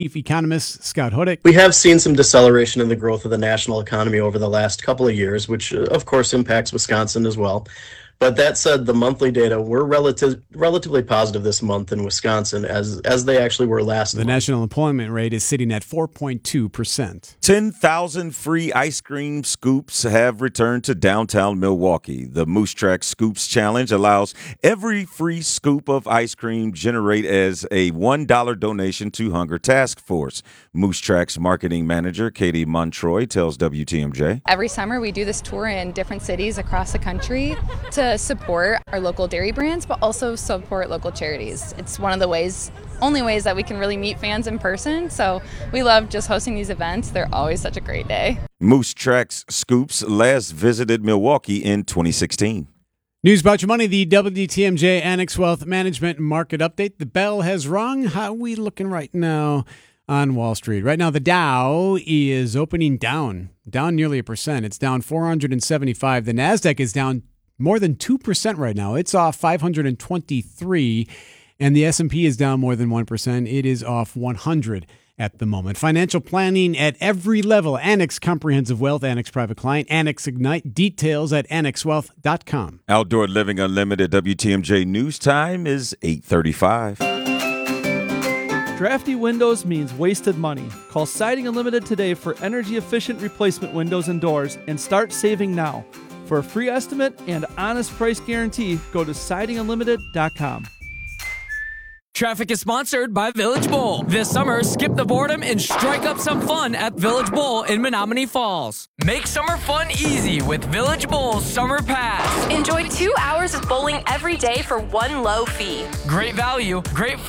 chief economist Scott Hudick. We have seen some deceleration in the growth of the national economy over the last couple of years, which of course impacts Wisconsin as well. But that said, the monthly data were relatively positive this month in Wisconsin, as they actually were last month. The national employment rate is sitting at 4.2%. 10,000 free ice cream scoops have returned to downtown Milwaukee. The Moose Track Scoops Challenge allows every free scoop of ice cream generate as a $1 donation to Hunger Task Force. Moose Track's marketing manager, Katie Montroy, tells WTMJ. Every summer we do this tour in different cities across the country to support our local dairy brands, but also support local charities. It's one of the only ways that we can really meet fans in person. So we love just hosting these events. They're always such a great day. Moose Track's Scoops last visited Milwaukee in 2016. News about your money, the WTMJ Annex Wealth Management Market Update. The bell has rung. How are we looking right now on Wall Street? Right now, the Dow is opening down nearly 1%. It's down 475. The NASDAQ is down more than 2% right now. It's off 523, and the S&P is down more than 1%. It is off 100 at the moment. Financial planning at every level. Annex Comprehensive Wealth, Annex Private Client, Annex Ignite. Details at annexwealth.com. Outdoor Living Unlimited WTMJ News Time is 8:35. Drafty windows means wasted money. Call Siding Unlimited today for energy-efficient replacement windows and doors and start saving now. For a free estimate and honest price guarantee, go to sidingunlimited.com. Traffic is sponsored by Village Bowl. This summer, skip the boredom and strike up some fun at Village Bowl in Menominee Falls. Make summer fun easy with Village Bowl's Summer Pass. Enjoy 2 hours of bowling every day for one low fee. Great value, great fun.